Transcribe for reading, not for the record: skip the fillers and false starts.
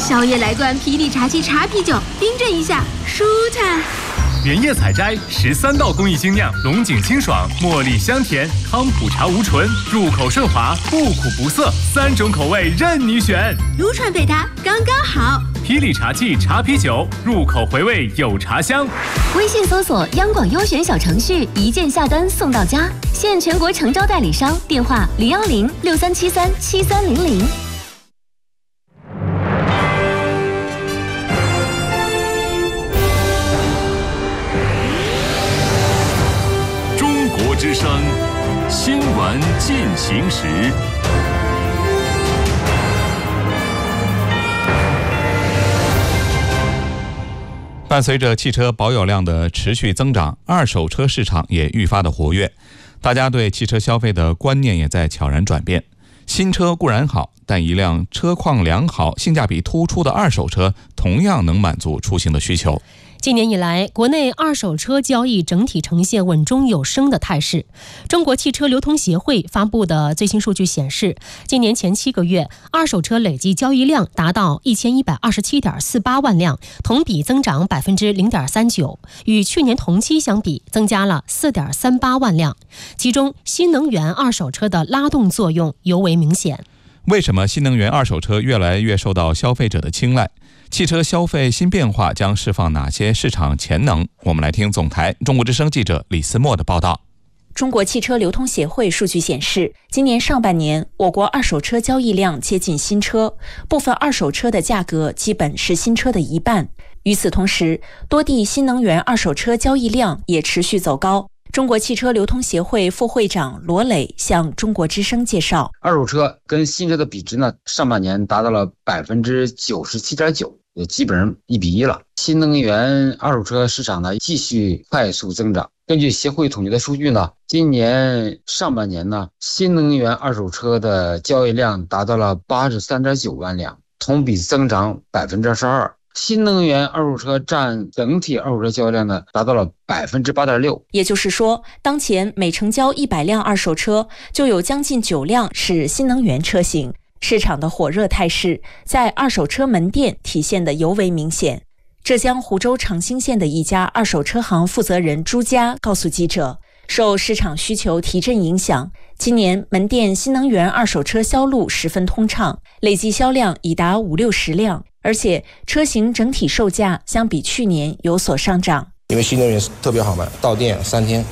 宵夜来罐霹雳茶七茶啤酒，冰镇一下，舒坦。 原叶采摘13道工艺精酿，龙井清爽，茉莉香甜，康普茶无醇，入口顺滑，不苦不涩，3种口味任你选。 撸串配它刚刚好。 霹雳茶器茶啤酒，入口回味有茶香。 微信搜索央广优选小程序，一键下单送到家。现全国诚招代理商，电话010-6373-7300。 中国之声新闻进行时。 伴随着汽车保有量的持续增长，二手车市场也愈发的活跃，大家对汽车消费的观念也在悄然转变。新车固然好，但一辆车况良好、性价比突出的二手车同样能满足出行的需求。 今年以来，国内二手车交易整体呈现稳中有升的态势。中国汽车流通协会发布的最新数据显示，今年前7个月，二手车累计交易量达到1127.48万辆，同比增长0.39%，与去年同期相比增加了4.38万辆。其中，新能源二手车的拉动作用尤为明显。 为什么新能源二手车越来越受到消费者的青睐？汽车消费新变化将释放哪些市场潜能？我们来听总台中国之声记者李思墨的报道。 中国汽车流通协会数据显示，今年上半年，我国二手车交易量接近新车，部分二手车的价格基本是新车的一半。与此同时，多地新能源二手车交易量也持续走高。中国汽车流通协会副会长罗磊向中国之声介绍， 二手车跟新车的比值呢，上半年达到了97.9%，也基本上1比1了。新能源二手车市场呢继续快速增长。根据协会统计的数据呢，今年上半年呢，新能源二手车的交易量达到了83.9万辆，同比增长22%。新能源二手车占整体二手车交易量呢，达到了8.6%。 也就是说，当前每成交100辆二手车，就有将近9辆是新能源车型。市场的火热态势在二手车门店体现得尤为明显。浙江湖州长兴县的一家二手车行负责人朱佳告诉记者，受市场需求提振影响，今年门店新能源二手车销路十分通畅，累计销量已达50-60辆，而且车型整体售价相比去年有所上涨。 因为新能源特别好卖，到店3天